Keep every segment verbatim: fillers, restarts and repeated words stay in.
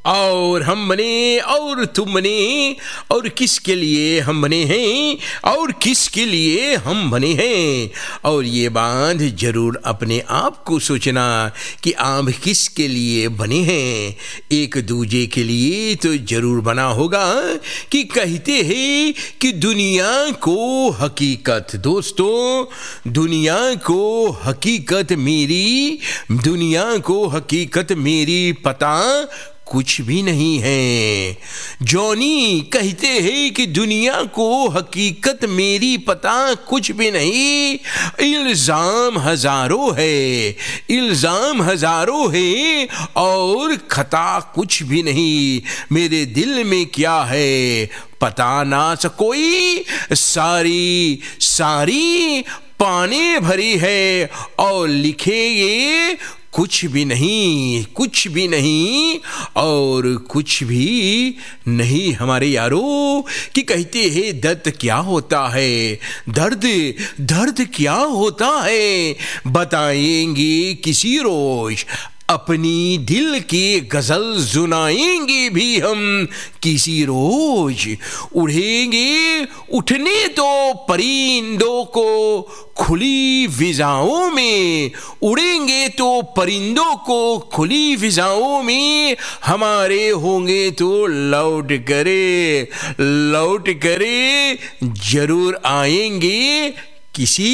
और हम बने और तुम बने, और किसके लिए हम बने हैं और किसके लिए हम बने हैं। और ये बात जरूर अपने आप को सोचना कि आप किसके लिए बने हैं। एक दूजे के लिए तो जरूर बना होगा कि कहते हैं कि दुनिया को हकीकत, दोस्तों दुनिया को हकीकत मेरी, दुनिया को हकीकत मेरी पता कुछ भी नहीं है। जॉनी कहते हैं कि दुनिया को हकीकत मेरी पता कुछ भी नहीं। इल्जाम हजारों है, इल्जाम हजारों है और खता कुछ भी नहीं। मेरे दिल में क्या है पता ना सकोई, सारी सारी पानी भरी है और लिखे ये कुछ भी नहीं, कुछ भी नहीं और कुछ भी नहीं। हमारे यारों कि कहते हैं दर्द क्या होता है, दर्द दर्द क्या होता है बताएंगे किसी रोज। अपनी दिल की गजल सुनाएंगे भी हम किसी रोज। उड़ेंगे उठने तो परिंदों को खुली फिजाओं में, उड़ेंगे तो परिंदों को खुली फिजाओं में। हमारे होंगे तो लौट करे, लौट करे जरूर आएंगे किसी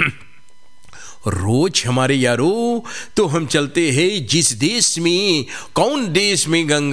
रोज। हमारे यारों तो हम चलते हैं जिस देश में, कौन देश में गंगा